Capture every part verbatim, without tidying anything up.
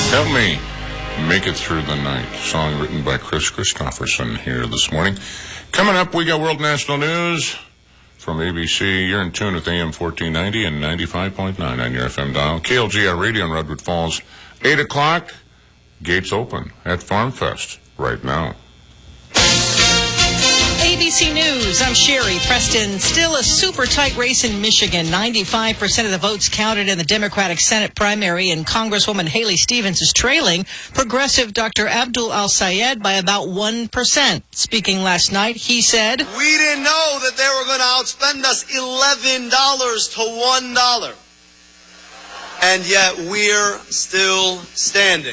Help Me Make It Through the Night. Song written by Chris Christopherson here this morning. Coming up, we got World National News from A B C. You're in tune with A M fourteen ninety and ninety-five point nine on your F M dial. K L G R Radio in Redwood Falls. eight o'clock. Gates open at Farm Fest right now. A B C News, I'm Sherry Preston. Still a super tight race in Michigan. ninety-five percent of the votes counted in the Democratic Senate primary, and Congresswoman Haley Stevens is trailing progressive Doctor Abdul Al-Sayed by about one percent. Speaking last night, he said, "We didn't know that they were going to outspend us eleven dollars to one dollar. And yet we're still standing."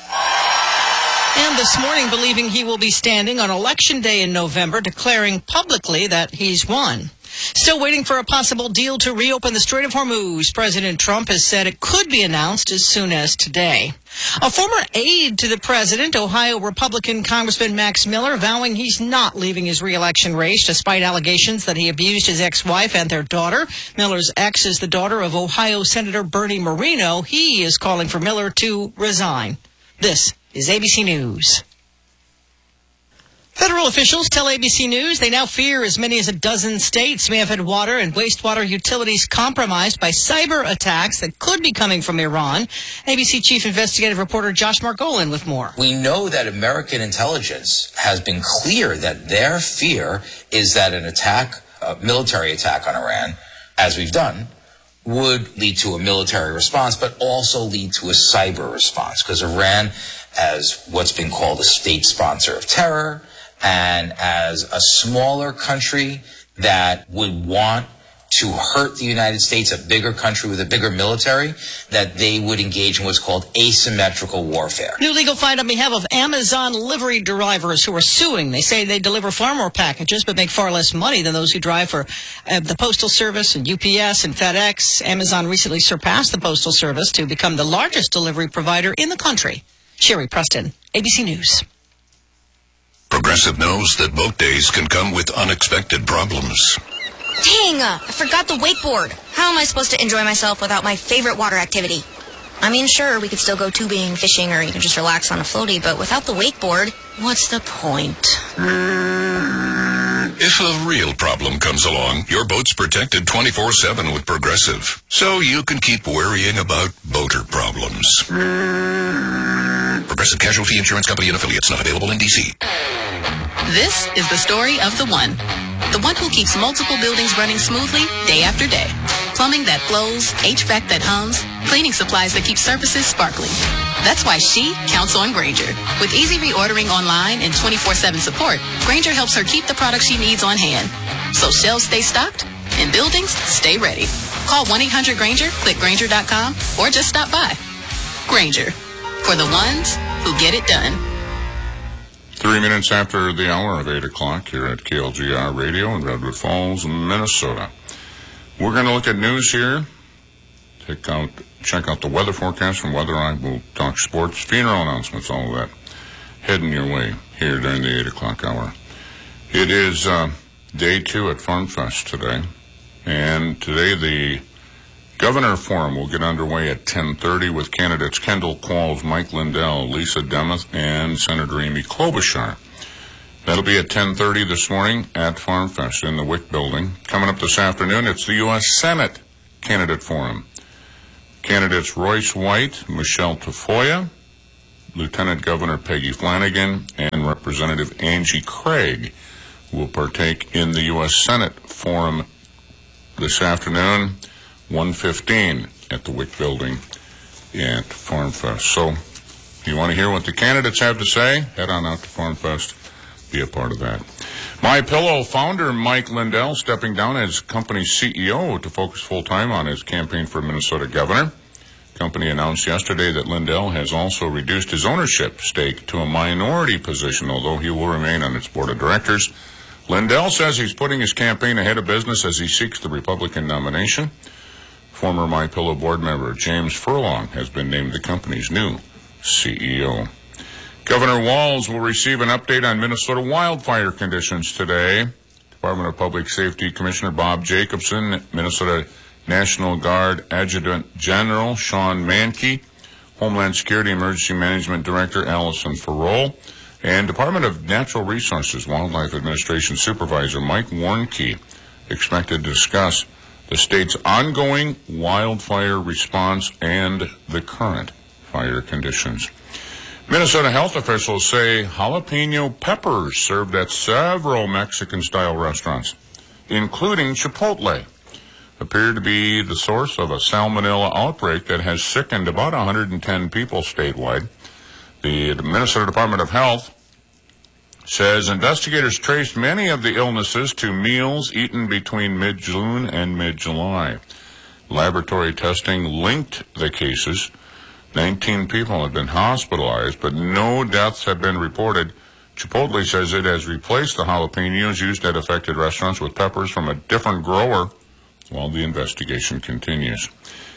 And this morning, believing he will be standing on Election Day in November, declaring publicly that he's won. Still waiting for a possible deal to reopen the Strait of Hormuz. President Trump has said it could be announced as soon as today. A former aide to the president, Ohio Republican Congressman Max Miller, vowing he's not leaving his re-election race despite allegations that he abused his ex-wife and their daughter. Miller's ex is the daughter of Ohio Senator Bernie Moreno. He is calling for Miller to resign. This is A B C News. Federal officials tell A B C News they now fear as many as a dozen states may have had water and wastewater utilities compromised by cyber attacks that could be coming from Iran. A B C Chief Investigative Reporter Josh Margolin with more. We know that American intelligence has been clear that their fear is that an attack, a military attack on Iran, as we've done, would lead to a military response, but also lead to a cyber response, because Iran, as what's been called a state sponsor of terror, and as a smaller country that would want to hurt the United States, a bigger country with a bigger military, that they would engage in what's called asymmetrical warfare. New legal fight on behalf of Amazon livery drivers who are suing. They say they deliver far more packages but make far less money than those who drive for uh, the Postal Service and U P S and FedEx. Amazon recently surpassed the Postal Service to become the largest delivery provider in the country. Sherry Preston, A B C News. Progressive knows that boat days can come with unexpected problems. Dang, uh, I forgot the wakeboard. How am I supposed to enjoy myself without my favorite water activity? I mean, sure, we could still go tubing, fishing, or even just relax on a floaty, but without the wakeboard, what's the point? If a real problem comes along, your boat's protected twenty-four seven with Progressive, so you can keep worrying about boater problems. Progressive Casualty Insurance Company and affiliates, not available in D C. This is the story of the one. The one who keeps multiple buildings running smoothly day after day. Plumbing that flows, H V A C that hums, cleaning supplies that keep surfaces sparkling. That's why she counts on Grainger. With easy reordering online and twenty-four seven support, Grainger helps her keep the products she needs on hand. So shelves stay stocked and buildings stay ready. Call one eight hundred Grainger, click Grainger dot com, or just stop by. Grainger, for the ones who get it done. Three minutes after the hour of eight o'clock here at K L G R Radio in Redwood Falls, Minnesota. We're going to look at news here. Take out, check out the weather forecast from Weather Eye. We'll talk sports, funeral announcements, all of that. Heading your way here during the eight o'clock hour. It is uh, day two at Farm Fest today. And today the Governor Forum will get underway at ten thirty with candidates Kendall Qualls, Mike Lindell, Lisa Demuth, and Senator Amy Klobuchar. That'll be at ten thirty this morning at Farm Fest in the Wick Building. Coming up this afternoon, it's the U S Senate Candidate Forum. Candidates Royce White, Michelle Tafoya, Lieutenant Governor Peggy Flanagan, and Representative Angie Craig will partake in the U S Senate Forum this afternoon, one fifteen at the Wick Building at Farm Fest. So if you want to hear what the candidates have to say, head on out to Farm Fest. Be a part of that. MyPillow founder Mike Lindell stepping down as company C E O to focus full-time on his campaign for Minnesota governor. The company announced yesterday that Lindell has also reduced his ownership stake to a minority position, although he will remain on its board of directors. Lindell says he's putting his campaign ahead of business as he seeks the Republican nomination. Former MyPillow board member James Furlong has been named the company's new C E O. Governor Walz will receive an update on Minnesota wildfire conditions today. Department of Public Safety Commissioner Bob Jacobson, Minnesota National Guard Adjutant General Sean Mankey Homeland Security Emergency Management Director Allison Farrell, and Department of Natural Resources Wildlife Administration Supervisor Mike Warnke expected to discuss the state's ongoing wildfire response and the current fire conditions. Minnesota health officials say jalapeno peppers served at several Mexican-style restaurants, including Chipotle, appear to be the source of a salmonella outbreak that has sickened about one hundred ten people statewide. The Minnesota Department of Health says investigators traced many of the illnesses to meals eaten between mid-June and mid-July. Laboratory testing linked the cases. nineteen people have been hospitalized, but no deaths have been reported. Chipotle says it has replaced the jalapenos used at affected restaurants with peppers from a different grower while the investigation continues.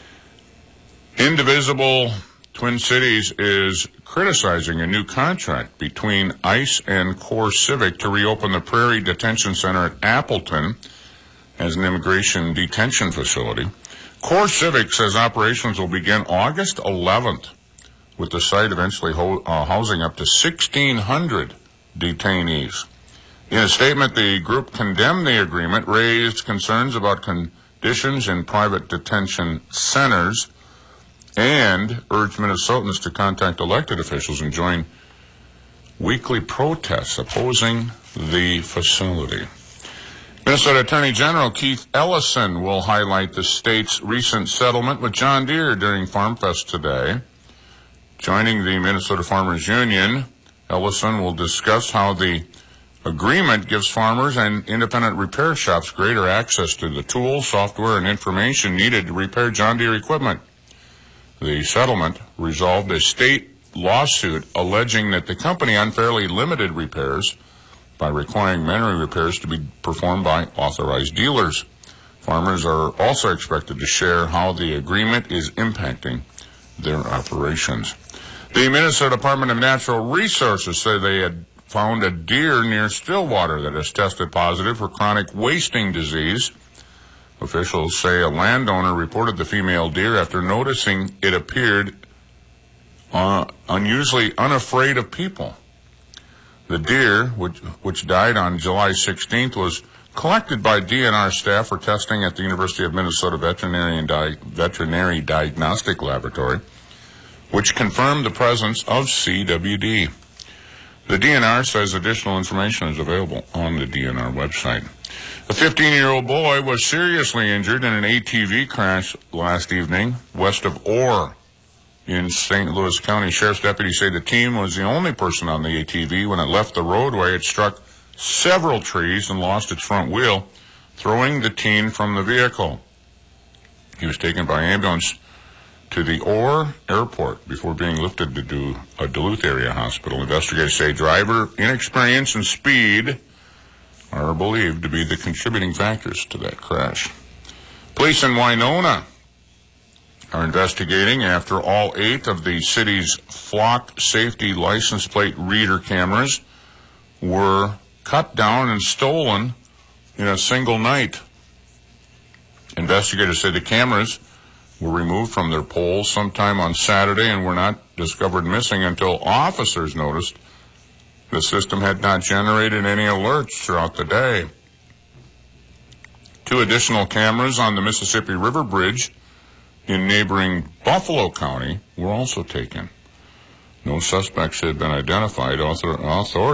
Indivisible Twin Cities is criticizing a new contract between ICE and CoreCivic to reopen the Prairie Detention Center at Appleton as an immigration detention facility. CoreCivic says operations will begin August eleventh, with the site eventually ho- uh, housing up to sixteen hundred detainees. In a statement, the group condemned the agreement, raised concerns about conditions in private detention centers, and urged Minnesotans to contact elected officials and join weekly protests opposing the facility. Minnesota Attorney General Keith Ellison will highlight the state's recent settlement with John Deere during Farm Fest today. Joining the Minnesota Farmers Union, Ellison will discuss how the agreement gives farmers and independent repair shops greater access to the tools, software, and information needed to repair John Deere equipment. The settlement resolved a state lawsuit alleging that the company unfairly limited repairs by requiring manual repairs to be performed by authorized dealers. Farmers are also expected to share how the agreement is impacting their operations. The Minnesota Department of Natural Resources said they had found a deer near Stillwater that has tested positive for chronic wasting disease. Officials say a landowner reported the female deer after noticing it appeared uh, unusually unafraid of people. The deer, which, which died on July sixteenth, was collected by D N R staff for testing at the University of Minnesota Veterinary, and Di- Veterinary Diagnostic Laboratory, which confirmed the presence of C W D. The D N R says additional information is available on the D N R website. A fifteen-year-old boy was seriously injured in an A T V crash last evening west of Orr in Saint Louis County. Sheriff's deputies say the teen was the only person on the A T V. When it left the roadway, it struck several trees and lost its front wheel, throwing the teen from the vehicle. He was taken by ambulance to the Orr Airport before being lifted to a Duluth area hospital. Investigators say driver inexperience and speed are believed to be the contributing factors to that crash. Police in Winona are investigating after all eight of the city's flock safety license plate reader cameras were cut down and stolen in a single night. Investigators say the cameras were removed from their poles sometime on Saturday and were not discovered missing until officers noticed the system had not generated any alerts throughout the day. Two additional cameras on the Mississippi River Bridge in neighboring Buffalo County were also taken. No suspects had been identified. Author- authorities